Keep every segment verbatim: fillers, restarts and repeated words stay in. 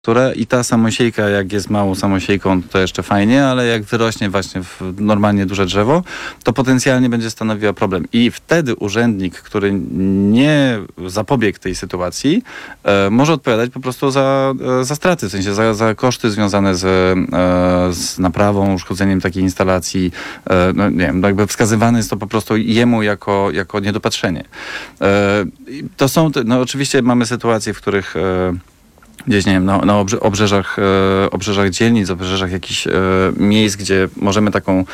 Które i ta samosiejka, jak jest małą samosiejką, to jeszcze fajnie, ale jak wyrośnie właśnie w normalnie duże drzewo, to potencjalnie będzie stanowiła problem. I wtedy urzędnik, który nie zapobiegł tej sytuacji, e, może odpowiadać po prostu za, e, za straty, w sensie za, za koszty związane z, e, z naprawą, uszkodzeniem takiej instalacji. E, no, nie wiem, jakby wskazywane jest to po prostu jemu jako, jako niedopatrzenie. E, to są, no oczywiście mamy sytuacje, w których e, gdzieś, nie wiem, na, na obrze, obrzeżach, e, obrzeżach dzielnic, obrzeżach jakichś e, miejsc, gdzie możemy taką e,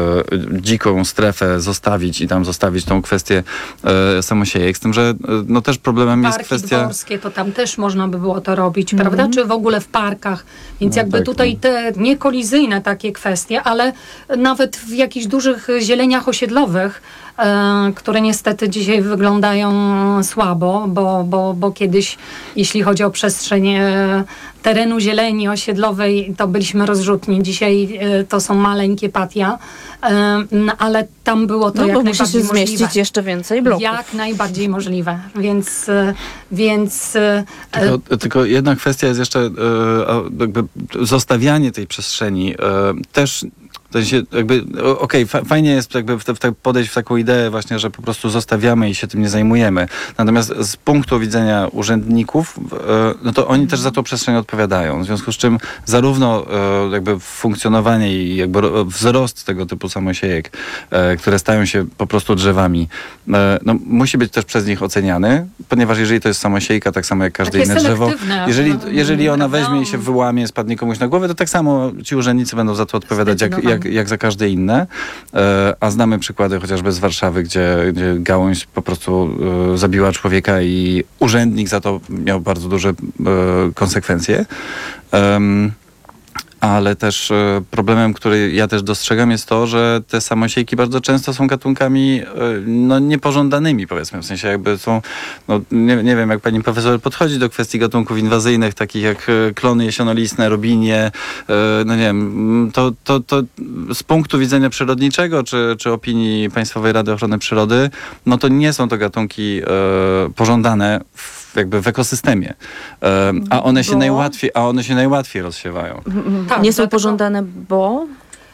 dziką strefę zostawić i tam zostawić tą kwestię e, samosiejek. Z tym, że e, no też problemem Parki jest kwestia... dworskie, to tam też można by było to robić, Mhm. prawda? Czy w ogóle w parkach. Więc No jakby tak, tutaj no. te niekolizyjne takie kwestie, ale nawet w jakichś dużych zieleniach osiedlowych, e, które niestety dzisiaj wyglądają słabo, bo, bo, bo kiedyś, jeśli chodzi o przestrzeń e, terenu zieleni osiedlowej, to byliśmy rozrzutni. Dzisiaj e, to są maleńkie patia, e, no, ale tam było to No jak bo musi się najbardziej zmieścić możliwe. jeszcze więcej bloków. Jak najbardziej możliwe. Więc, e, więc e, Tylko, tylko jedna kwestia jest jeszcze, e, jakby zostawianie tej przestrzeni e, też. W sensie jakby, okej, okay, fajnie jest jakby w te, w te podejść w taką ideę właśnie, że po prostu zostawiamy i się tym nie zajmujemy. Natomiast z punktu widzenia urzędników, e, no to oni też za tą przestrzeń odpowiadają. W związku z czym zarówno e, jakby funkcjonowanie i jakby wzrost tego typu samosiejek, e, które stają się po prostu drzewami, e, no, musi być też przez nich oceniany, ponieważ jeżeli to jest samosiejka, tak samo jak każde Takie inne drzewo, selektywne, jeżeli, no, jeżeli ona prawda? weźmie i się wyłamie, spadnie komuś na głowę, to tak samo ci urzędnicy będą za to odpowiadać, jak, jak jak za każde inne, e, a znamy przykłady chociażby z Warszawy, gdzie, gdzie gałąź po prostu e, zabiła człowieka i urzędnik za to miał bardzo duże e, konsekwencje. Um, ale też e, problemem, który ja też dostrzegam, jest to, że te samosiejki bardzo często są gatunkami e, no, niepożądanymi, powiedzmy. W sensie jakby są, no, nie, nie wiem, jak pani profesor podchodzi do kwestii gatunków inwazyjnych, takich jak e, klony jesionolistne, robinie, e, no nie wiem, to, to, to z punktu widzenia przyrodniczego, czy, czy opinii Państwowej Rady Ochrony Przyrody, no to nie są to gatunki e, pożądane w jakby w ekosystemie. E, a one się Bo? najłatwiej, a one się najłatwiej rozsiewają. Tak, nie są dlatego- pożądane, bo...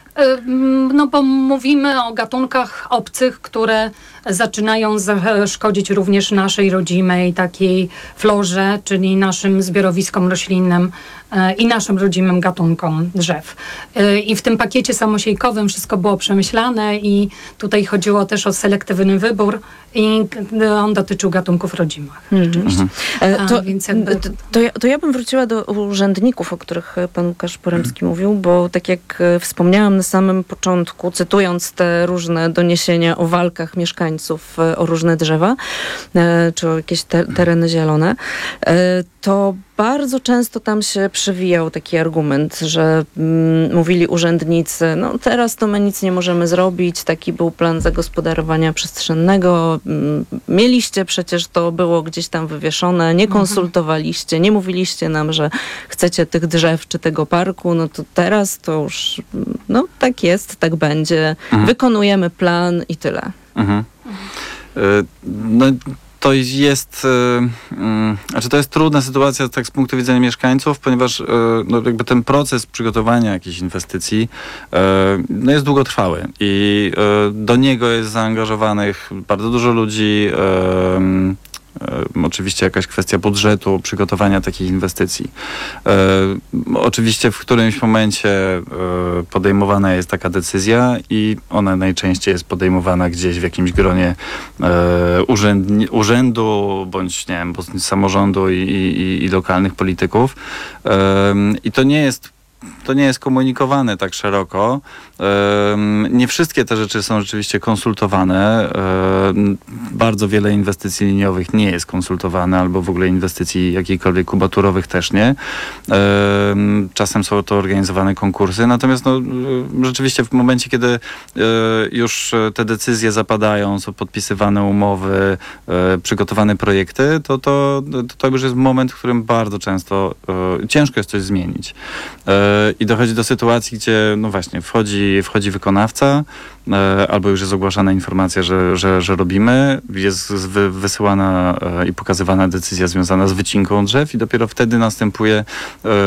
Ym, No bo mówimy o gatunkach obcych, które zaczynają szkodzić również naszej rodzimej takiej florze, czyli naszym zbiorowiskom roślinnym e, i naszym rodzimym gatunkom drzew. E, I w tym pakiecie samosiejkowym wszystko było przemyślane i tutaj chodziło też o selektywny wybór i k- on dotyczył gatunków rodzimych. Rzeczywiście. E, A, To, więc jakby- to, to, ja, to ja bym wróciła do urzędników, o których pan Łukasz Poremski mówił, bo tak jak e, wspomniałam na samym początku, cytując te różne doniesienia o walkach mieszkańców e, o różne drzewa, e, czy o jakieś te, tereny zielone, e, to bardzo często tam się przewijał taki argument, że mm, mówili urzędnicy, no teraz to my nic nie możemy zrobić, taki był plan zagospodarowania przestrzennego, mm, mieliście przecież, to było gdzieś tam wywieszone, nie konsultowaliście, nie mówiliście nam, że chcecie tych drzew czy tego parku, no to teraz to już, no tak jest, tak będzie, Mhm. wykonujemy plan i tyle. Mhm. E, no, to jest, e, mm, znaczy to jest trudna sytuacja tak z punktu widzenia mieszkańców, ponieważ e, no, jakby ten proces przygotowania jakiejś inwestycji e, no, jest długotrwały i e, do niego jest zaangażowanych bardzo dużo ludzi. E, E, oczywiście jakaś kwestia budżetu, przygotowania takich inwestycji. E, oczywiście w którymś momencie e, podejmowana jest taka decyzja i ona najczęściej jest podejmowana gdzieś w jakimś gronie e, urzędni, urzędu bądź nie wiem, bądź samorządu i, i, i lokalnych polityków. E, I to nie jest To nie jest komunikowane tak szeroko. Nie wszystkie te rzeczy są rzeczywiście konsultowane. Bardzo wiele inwestycji liniowych nie jest konsultowane, albo w ogóle inwestycji jakichkolwiek kubaturowych też nie. Czasem są to organizowane konkursy, natomiast no, rzeczywiście w momencie, kiedy już te decyzje zapadają, są podpisywane umowy, przygotowane projekty, to, to, to już jest moment, w którym bardzo często ciężko jest coś zmienić. i dochodzi do sytuacji, gdzie no właśnie wchodzi, wchodzi wykonawca, albo już jest ogłaszana informacja, że, że, że robimy, jest wy, wysyłana i pokazywana decyzja związana z wycinką drzew i dopiero wtedy następuje